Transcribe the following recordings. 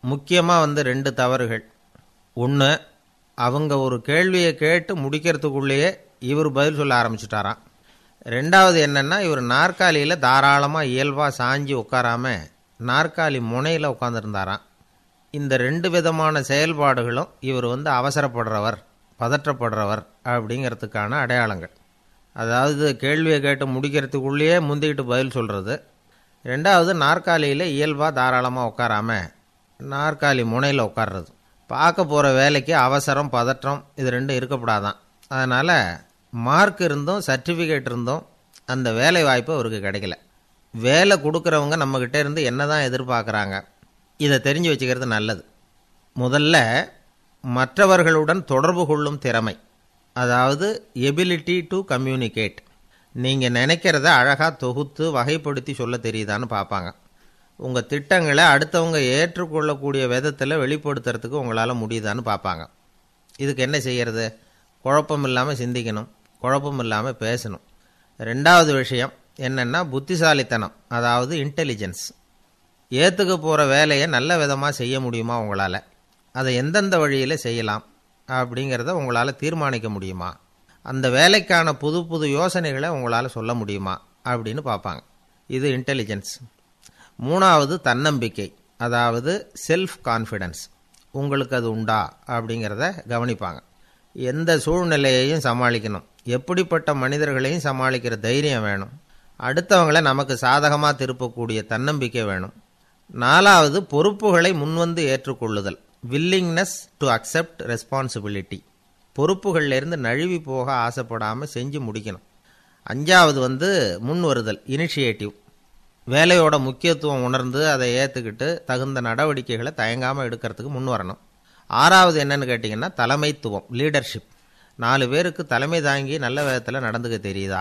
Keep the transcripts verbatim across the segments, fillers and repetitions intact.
முக்கியமாக வந்து ரெண்டு தவறுகள். ஒன்று, அவங்க ஒரு கேள்வியை கேட்டு முடிக்கிறதுக்குள்ளேயே இவர் பதில் சொல்ல ஆரம்பிச்சுட்டாராம். ரெண்டாவது என்னென்னா, இவர் நாற்காலியில் தாராளமாக இயல்பாக சாஞ்சி உட்காராம நாற்காலி முனையில் உட்காந்துருந்தாராம். இந்த ரெண்டு விதமான செயல்பாடுகளும் இவர் வந்து அவசரப்படுறவர், பதற்றப்படுறவர் அப்படிங்கிறதுக்கான அடையாளங்கள். அதாவது கேள்வியை கேட்டு முடிக்கிறதுக்குள்ளேயே முந்திக்கிட்டு பதில் சொல்கிறது. ரெண்டாவது, நாற்காலியில் இயல்பாக தாராளமாக உட்காராம நாற்காலி முனையில் உட்கார்றது. பார்க்க போகிற வேலைக்கு அவசரம், பதற்றம் இது ரெண்டும் இருக்கப்படாதான். அதனால் மார்க் இருந்தும் சர்டிஃபிகேட் இருந்தும் அந்த வேலை வாய்ப்பு அவருக்கு கிடைக்கல. வேலை கொடுக்குறவங்க நம்மக்கிட்ட இருந்து என்ன தான் எதிர்பார்க்குறாங்க, இதை தெரிஞ்சு வச்சுக்கிறது நல்லது. முதல்ல மற்றவர்களுடன் தொடர்பு கொள்ளும் திறமை, அதாவது எபிலிட்டி டு கம்யூனிகேட். நீங்கள் நினைக்கிறத அழகாக தொகுத்து வகைப்படுத்தி சொல்ல தெரியுதான்னு பார்ப்பாங்க. உங்கள் திட்டங்களை அடுத்தவங்க ஏற்றுக்கொள்ளக்கூடிய விதத்தில் வெளிப்படுத்துறதுக்கு உங்களால் முடியுதான்னு பார்ப்பாங்க. இதுக்கு என்ன செய்கிறது? குழப்பம் இல்லாமல் சிந்திக்கணும், குழப்பம் இல்லாமல் பேசணும். ரெண்டாவது விஷயம் என்னென்னா புத்திசாலித்தனம், அதாவது இன்டெலிஜென்ஸ். ஏற்றுக்க போகிற வேலையை நல்ல விதமாக செய்ய முடியுமா உங்களால்? அதை எந்தெந்த வழியில் செய்யலாம் அப்படிங்கிறத உங்களால் தீர்மானிக்க முடியுமா? அந்த வேலைக்கான புது புது யோசனைகளை உங்களால் சொல்ல முடியுமா அப்படின்னு பார்ப்பாங்க. இது இன்டெலிஜென்ஸ். மூணாவது தன்னம்பிக்கை, அதாவது செல்ஃப் கான்ஃபிடென்ஸ். உங்களுக்கு அது உண்டா அப்படிங்கிறத கவனிப்பாங்க. எந்த சூழ்நிலையையும் சமாளிக்கணும், எப்படிப்பட்ட மனிதர்களையும் சமாளிக்கிற தைரியம் வேணும். அடுத்தவங்களை நமக்கு சாதகமாக திருப்பக்கூடிய தன்னம்பிக்கை வேணும். நாலாவது பொறுப்புகளை முன்வந்து ஏற்றுக்கொள்ளுதல், வில்லிங்னஸ் டு அக்செப்ட் ரெஸ்பான்சிபிலிட்டி. பொறுப்புகள்லேருந்து நழுவி போக ஆசைப்படாமல் செஞ்சு முடிக்கணும். அஞ்சாவது வந்து முன் வருதல், இனிஷியேட்டிவ். வேலையோட முக்கியத்துவம் உணர்ந்து அதை ஏற்றுக்கிட்டு தகுந்த நடவடிக்கைகளை தயங்காமல் எடுக்கிறதுக்கு முன் வரணும். ஆறாவது என்னன்னு கேட்டிங்கன்னா தலைமைத்துவம், லீடர்ஷிப். நாலு பேருக்கு தலைமை தாங்கி நல்ல விதத்தில் நடந்துக்க தெரியுதா?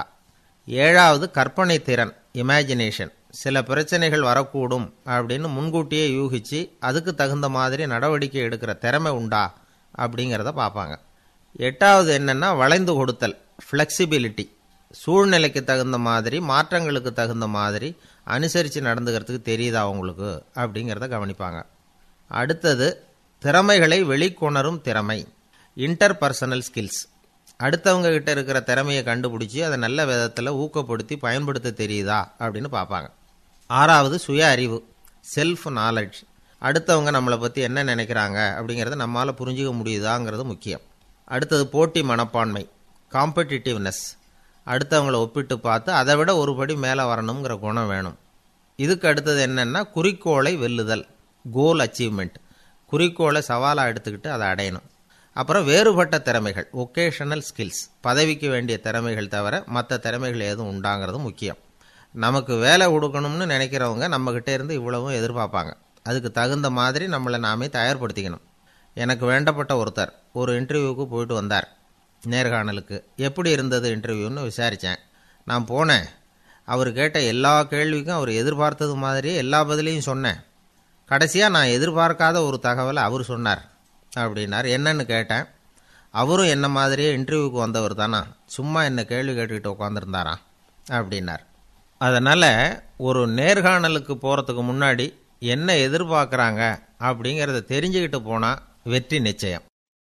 ஏழாவது கற்பனை திறன், இமேஜினேஷன். சில பிரச்சனைகள் வரக்கூடும் அப்படின்னு முன்கூட்டியே யூகித்து அதுக்கு தகுந்த மாதிரி நடவடிக்கை எடுக்கிற திறமை உண்டா அப்படிங்கிறத பார்ப்பாங்க. எட்டாவது என்னென்னா வளைந்து கொடுத்தல், ஃப்ளெக்சிபிலிட்டி. சூழ்நிலைக்கு தகுந்த மாதிரி, மாற்றங்களுக்கு தகுந்த மாதிரி அனுசரித்து நடந்துக்கிறதுக்கு தெரியுதா அவங்களுக்கு அப்படிங்கிறத கவனிப்பாங்க. அடுத்தது திறமைகளை வெளிக்கொணரும் திறமை, இன்டர்பர்சனல் ஸ்கில்ஸ். அடுத்தவங்க கிட்ட இருக்கிற திறமையை கண்டுபிடிச்சி அதை நல்ல விதத்தில் ஊக்கப்படுத்தி பயன்படுத்த தெரியுதா அப்படின்னு பார்ப்பாங்க. ஆறாவது சுய அறிவு, செல்ஃப் நாலெட்ஜ். அடுத்தவங்க நம்மளை பற்றி என்ன நினைக்கிறாங்க அப்படிங்கிறத நம்மளால் புரிஞ்சிக்க முடியுதாங்கிறது முக்கியம். அடுத்தது போட்டி மனப்பான்மை, காம்படிட்டிவ்னஸ். அடுத்தவங்களை ஒப்பிட்டு பார்த்து அதை விட ஒரு படி மேலே வரணுங்கிற குணம் வேணும். இதுக்கு அடுத்தது என்னென்னா குறிக்கோளை வெல்லுதல், கோல் அச்சீவ்மெண்ட். குறிக்கோளை சவாலாக எடுத்துக்கிட்டு அதை அடையணும். அப்புறம் வேறுபட்ட திறமைகள், ஒகேஷனல் ஸ்கில்ஸ். பதவிக்கு வேண்டிய திறமைகள் தவிர மற்ற திறமைகள் எதுவும் உண்டாங்கிறது முக்கியம். நமக்கு வேலை கொடுக்கணும்னு நினைக்கிறவங்க நம்மக்கிட்ட இருந்து இவ்வளவும் எதிர்பார்ப்பாங்க. அதுக்கு தகுந்த மாதிரி நம்மளை நாமே தயார்படுத்திக்கணும். எனக்கு வேண்டப்பட்ட ஒருத்தர் ஒரு இன்டர்வியூவுக்கு போயிட்டு வந்தார், நேர்காணலுக்கு. எப்படி இருந்தது இன்டர்வியூன்னு விசாரித்தேன். நான் போனேன். அவர் கேட்ட எல்லா கேள்விக்கும் அவர் எதிர்பார்த்தது மாதிரியே எல்லா பதிலையும் சொன்னேன். கடைசியாக நான் எதிர்பார்க்காத ஒரு தகவலை அவர் சொன்னார் அப்படின்னார். என்னன்னு கேட்டேன். அவரும் என்ன மாதிரியே இன்டர்வியூக்கு வந்தவர் தானா, சும்மா என்ன கேள்வி கேட்டுக்கிட்டு உட்காந்துருந்தாராம் அப்படின்னார். அதனால் ஒரு நேர்காணலுக்கு போகிறதுக்கு முன்னாடி என்ன எதிர்பார்க்குறாங்க அப்படிங்கிறத தெரிஞ்சுக்கிட்டு போனால் வெற்றி நிச்சயம்.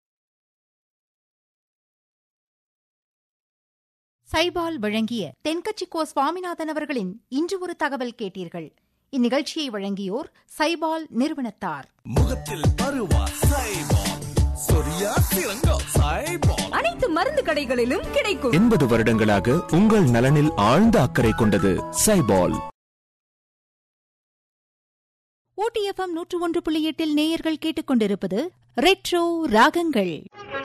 சைபால் வழங்கிய தென்கட்சி கோ சுவாமிநாதன் அவர்களின் இன்று ஒரு தகவல் கேட்டீர்கள். இந்நிகழ்ச்சியை வழங்கியோர் சைபால் நிறுவனத்தார். முகத்தில் பருவா சைபால், சொரியா சிறங்கா சைபால், அனைத்து மருந்து கடைகளிலும் கிடைக்கும். எண்பது வருடங்களாக உங்கள் நலனில் ஆழ்ந்த அக்கறை கொண்டது சைபால். ஓடிஎஃப்எம் நூற்று ஒன்று புள்ளி எட்டில் நேயர்கள் கேட்டுக்கொண்டிருப்பது ரெட்ரோ ராகங்கள்.